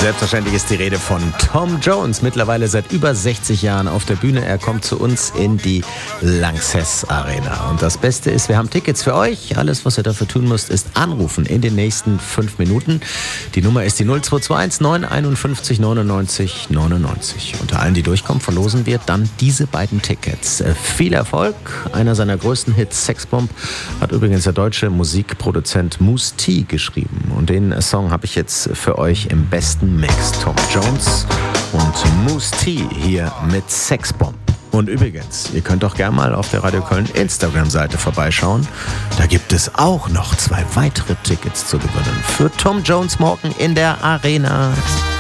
Selbstverständlich ist die Rede von Tom Jones, mittlerweile seit über 60 Jahren auf der Bühne. Er kommt zu uns in die Lanxess Arena. Und das Beste ist, wir haben Tickets für euch. Alles, was ihr dafür tun müsst, ist anrufen in den nächsten 5 Minuten. Die Nummer ist die 0221 951 99 99. Unter allen, die durchkommen, verlosen wir dann diese beiden Tickets. Viel Erfolg. Einer seiner größten Hits, Sexbomb, hat übrigens der deutsche Musikproduzent Mousse T geschrieben. Und den Song habe ich jetzt für euch im besten Mix. Tom Jones und Mousse T hier mit Sexbomb. Und übrigens, ihr könnt doch gerne mal auf der Radio Köln Instagram-Seite vorbeischauen. Da gibt es auch noch 2 weitere Tickets zu gewinnen für Tom Jones morgen in der Arena.